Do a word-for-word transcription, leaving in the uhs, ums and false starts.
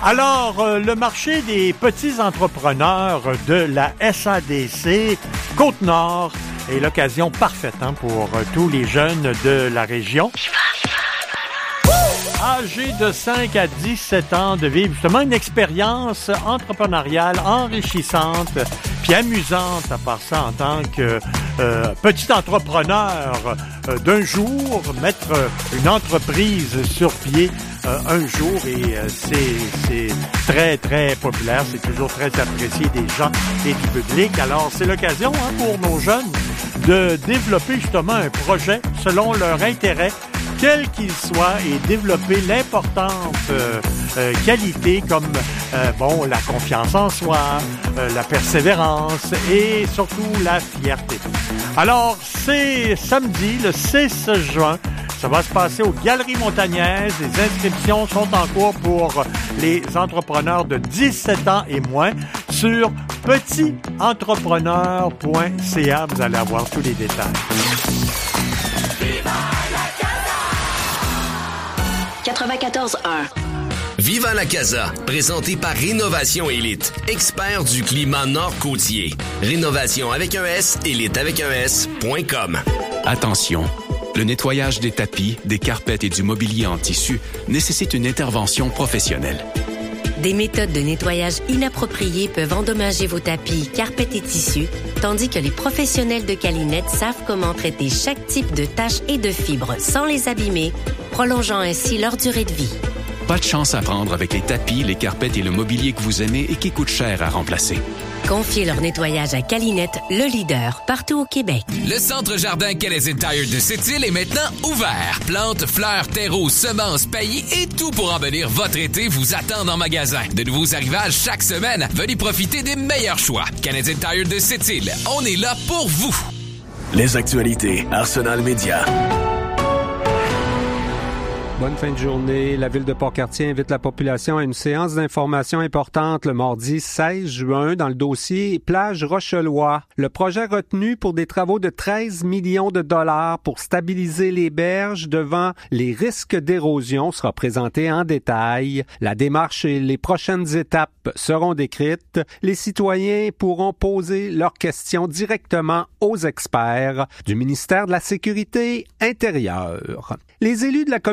Alors, euh, le marché des petits entrepreneurs de la S A D C Côte-Nord est l'occasion parfaite hein, pour euh, tous les jeunes de la région. Âgés de cinq à dix-sept ans, de vivre justement une expérience entrepreneuriale enrichissante puis amusante à part ça en tant que euh, petit entrepreneur euh, d'un jour, mettre une entreprise sur pied euh, un jour et euh, c'est, c'est très, très populaire, c'est toujours très apprécié des gens et du public. Alors, c'est l'occasion hein, pour nos jeunes de développer justement un projet selon leur intérêt, quel qu'il soit, et développer l'importante euh, euh, qualité comme euh, bon la confiance en soi, euh, la persévérance et surtout la fierté. Alors, c'est samedi, le six juin. Ça va se passer aux Galeries Montagnaises. Les inscriptions sont en cours pour les entrepreneurs de dix-sept ans et moins sur petit entrepreneur point c a. Vous allez avoir tous les détails. quatre-vingt-quatorze un. Viva la Casa, présenté par Rénovation Élite, expert du climat nord-côtier. Rénovation avec un S, élite avec un S, point com. Attention, le nettoyage des tapis, des carpettes et du mobilier en tissu nécessite une intervention professionnelle. Des méthodes de nettoyage inappropriées peuvent endommager vos tapis, carpettes et tissus, tandis que les professionnels de Calinette savent comment traiter chaque type de taches et de fibres sans les abîmer, prolongeant ainsi leur durée de vie. Pas de chance à prendre avec les tapis, les carpettes et le mobilier que vous aimez et qui coûtent cher à remplacer. Confiez leur nettoyage à Calinette, le leader partout au Québec. Le centre jardin Canadian Tire de Sept-Îles est maintenant ouvert. Plantes, fleurs, terreaux, semences, paillis et tout pour embellir votre été vous attendent en magasin. De nouveaux arrivages chaque semaine. Venez profiter des meilleurs choix. Canadian Tire de Sept-Îles, on est là pour vous. Les actualités Arsenal Média. Bonne fin de journée. La ville de Port-Cartier invite la population à une séance d'information importante le mardi seize juin dans le dossier Plage Rochelois. Le projet retenu pour des travaux de treize millions de dollars pour stabiliser les berges devant les risques d'érosion sera présenté en détail. La démarche et les prochaines étapes seront décrites. Les citoyens pourront poser leurs questions directement aux experts du ministère de la Sécurité intérieure. Les élus de la